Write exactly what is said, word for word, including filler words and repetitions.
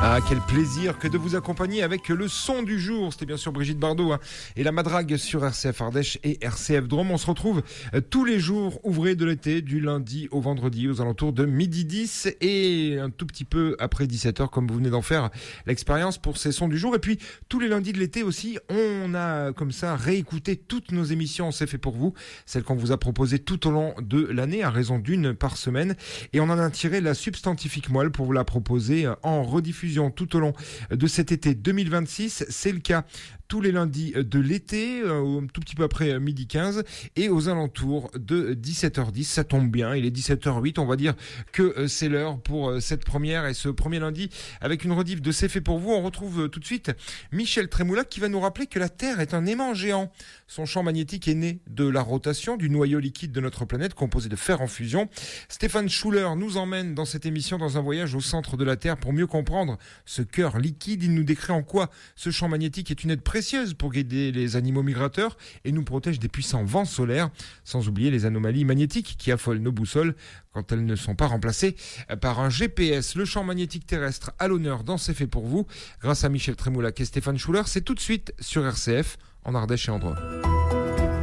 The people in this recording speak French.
Ah, quel plaisir que de vous accompagner avec le son du jour. C'était bien sûr Brigitte Bardot hein, et la Madrague sur R C F Ardèche et R C F Drôme. On se retrouve euh, tous les jours ouvrés de l'été, du lundi au vendredi, aux alentours de midi dix et un tout petit peu après dix-sept heures, comme vous venez d'en faire l'expérience pour ces sons du jour. Et puis, tous les lundis de l'été aussi, on a comme ça réécouté toutes nos émissions. C'est fait pour vous, celles qu'on vous a proposées tout au long de l'année, à raison d'une par semaine. Et on en a tiré la substantifique moelle pour vous la proposer en rediffusion tout au long de cet été deux mille vingt-six. C'est le cas tous les lundis de l'été, euh, un tout petit peu après midi quinze et aux alentours de dix-sept heures dix. Ça tombe bien, il est dix-sept heures huit. On va dire que euh, c'est l'heure pour euh, cette première et ce premier lundi avec une rediff de C'est fait pour vous. On retrouve euh, tout de suite Michel Trémoulac qui va nous rappeler que la Terre est un aimant géant. Son champ magnétique est né de la rotation du noyau liquide de notre planète composé de fer en fusion. Stéphane Schuller nous emmène dans cette émission dans un voyage au centre de la Terre pour mieux comprendre ce cœur liquide. Il nous décrit en quoi ce champ magnétique est une aide précieuse pour guider les animaux migrateurs et nous protège des puissants vents solaires, sans oublier les anomalies magnétiques qui affolent nos boussoles quand elles ne sont pas remplacées par un G P S. Le champ magnétique terrestre à l'honneur dans C'est fait pour vous, grâce à Michel Trémoulac et Stéphane Schuller. C'est tout de suite sur R C F, en Ardèche et en Drôme.